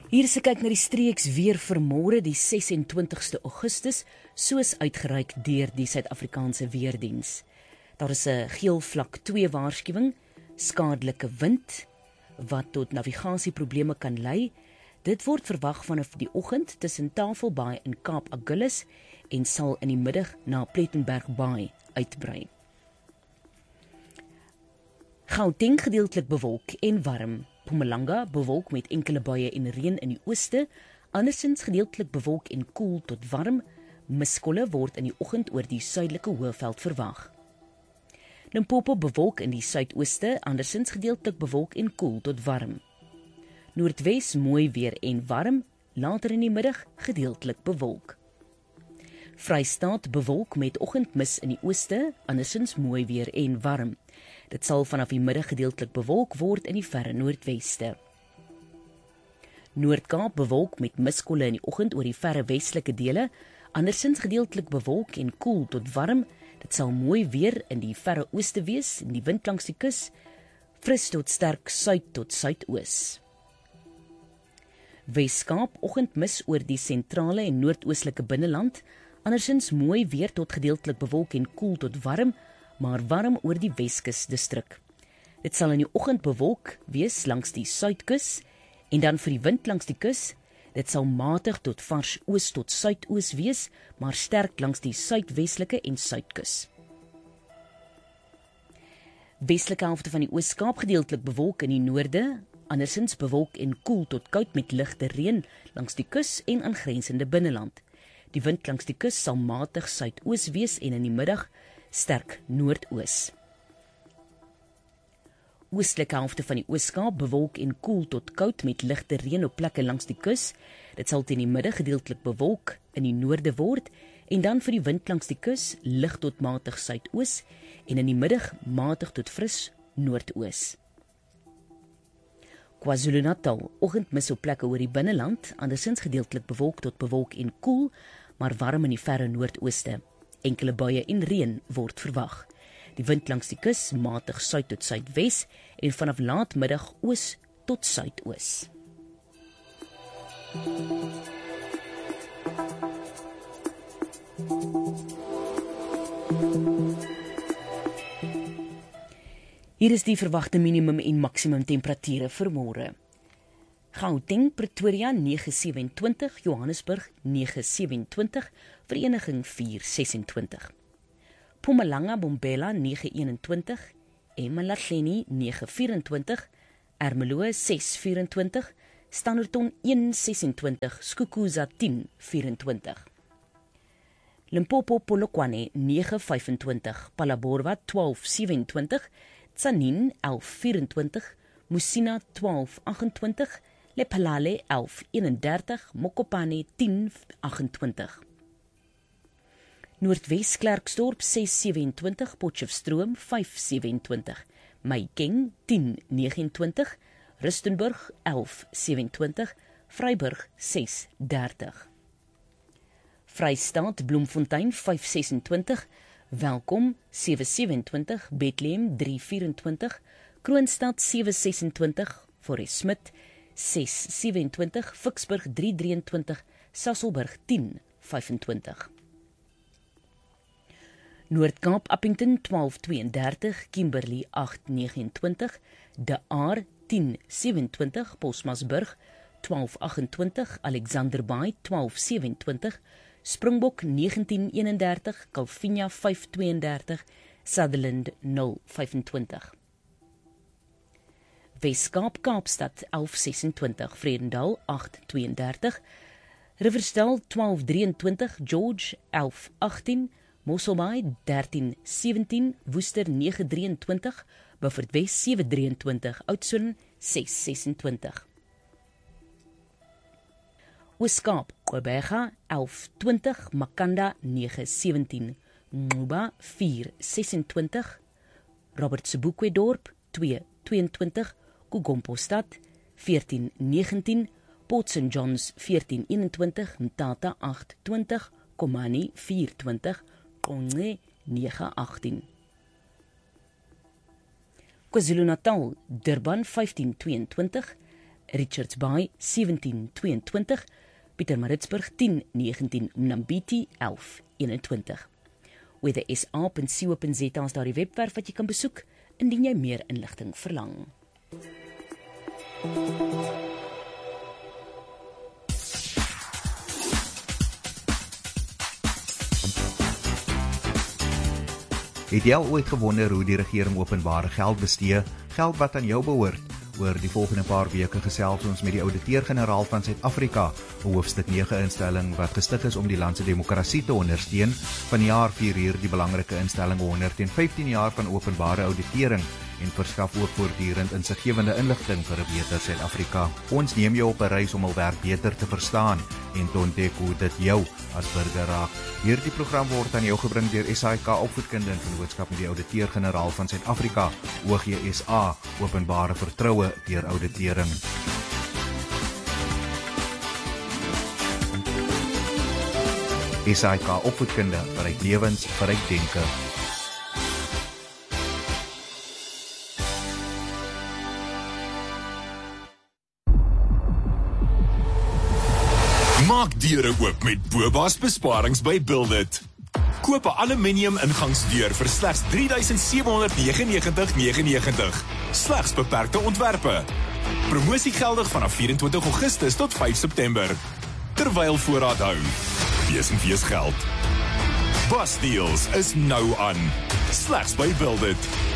Hier is 'n kyk na die streeks weer vir môre die 26ste Augustus, soos uitgereik deur die Suid-Afrikaanse Weerdiens. Daar is 'n geel vlak 2 waarskuwing, skadelike wind, wat tot navigasieprobleme kan lei. Dit word verwag vanaf die oggend tussen Tafelbaai in Kaap Agulhas en sal in die middag na Plettenberg Baai uitbrei. Gauteng gedeeltelik bewolk en warm. Mpumalanga bewolk met enkele buie en reën in die ooste, andersins gedeeltelik bewolk en koel tot warm. Miskolle word in die oggend oor die suidelike Hoëveld verwag. Limpopo bewolk in die suidooste, andersins gedeeltelik bewolk en koel tot warm. Noordwes mooi weer en warm, later in die middag gedeeltelik bewolk. Vrystaat bewolk met oggendmis in die ooste, andersins mooi weer en warm. Dit sal vanaf die middag gedeeltelik bewolk word in die verre noordweste. Noord-Kaap bewolk met miskolle in die oggend oor die verre westelike dele, andersins gedeeltelik bewolk en koel tot warm. Dit sal mooi weer in die verre ooste wees, en die wind langs die kus, fris tot sterk suid tot suidoos. Weskaap oggendmis oor die sentrale en noordoostelike binneland, andersins mooi weer tot gedeeltelik bewolk en koel tot warm, maar warm oor die Weskus distrik. Dit sal in die oggend bewolk wees langs die suidkus, en dan vir die wind langs die kus. Dit sal matig tot vars oos tot suidoos wees, maar sterk langs die suidwestelike en suidkus. Westelike helfte van die Oos-Kaap gedeeltelik bewolk in die noorde, andersins bewolk en koel tot koud met ligte reën langs die kus en aangrensende binneland. Die wind langs die kus sal matig suidoos wees en in die middag sterk noordoos. Oostelike helfte van die Oos-Kaap bewolk en koel tot koud met ligte reën op plekke langs die kus. Dit sal teen die middag gedeeltelik bewolk in die noorde word en dan vir die wind langs die kus lig tot matig suidoos en in die middag matig tot fris noordoos. KwaZulu-Natal, oggendmis op plekke oor die binneland, andersins gedeeltelik bewolk tot bewolk en koel, maar warm in die verre noordooste. Enkele buie en reën word verwag. Die wind langs die kus matig suid tot suidwes en vanaf laatmiddag oos tot suidoos. Hier is die verwagte minimum en maksimum temperature vir môre. Gauteng, Pretoria 9:27, Johannesburg 9:27, Vereniging 4:26. Mpumalanga, Bombela 9:21, Emalahleni 9:24, Ermelo 6:24, Standerton 1:26, Skukuza 10:24. Limpopo, Polokwane 9:25, Phalaborwa 12:27, Tzaneen 11:24, Musina 12:28, Lephalale 11:31, Mokopane 10:28. Noordwes Klerksdorp 6:27, Potchefstroom 5:27, Mahikeng 10:29, Rustenburg 11:27, Vryburg 6:30. Vrystaat, Bloemfontein 5:26, Welkom 7:27, Bethlehem 3:24, Kroonstad 7:26, Forest Smith 6:27, Ficksburg 3:23, Sasolburg 10:25. Noord-Kaap, Appington 12:32, Kimberley 8:29, De Aar 10:27, Posmasburg 12:28, Alexanderbaai 12:27, Springbok 19:31, Calvinia 5:32, Sutherland 0:25. Weskaap, Kaapstad 11:26, Vredendal 8:32, Riversdal 12:23, George 11:18, Mosselbaai 13:17, Woester 9:23, Beaufort Wes 7:23, Oudtshoorn 6:26. Ooskaap, Gqeberha 11:20, Makanda 9:17, Nquba 4:26, Robert Sobukwe Dorp 2:22, Kugompostad 14:19, Port St Johns 14:21, Mtata 8:20, Komani 4:20, Qonce 9:18. KwaZulu-Natal, Durban 15:22, Richards Bay 17:22, Pietermaritzburg 10:19, Mnambiti 11:21. weather.sa.co.za is daar die webwerf wat jy kan besoek indien jy meer inligting verlang. Het jy al ooit gewonder hoe die regering openbare geld bestee, geld wat aan jou behoort? Oor die volgende paar weke gesels ons met die ouditeur-generaal van Suid-Afrika, 'n hoofstuk 9 instelling wat gestig is om die land se demokrasie te ondersteun. Vanjaar vier hier die belangrike instelling 115 jaar van openbare auditering en verskaf ook voortdurend insiggewende inligting vir 'n beter Suid-Afrika. Ons neem jou op 'n reis om hul werk beter te verstaan en te ontdek hoe dit jou as burger raak. Hierdie program word aan jou gebring deur SAIK Opvoedkunde in vennootskap met die ouditeur-generaal van Suid-Afrika, OGSA, openbare vertroue deur auditering. SAIK Opvoedkunde, vir lewens, vir denke. Maak deure oop met Boba's besparings by Buildit. Koop 'n aluminium ingangsdeur vir slegs R3,799,99. Slegs beperkte ontwerpe. Promosie geldig vanaf 24 Augustus tot 5 September. Terwyl voorraad hou. Wees en wees geld. Bas Deals is nou aan. Slegs by Buildit.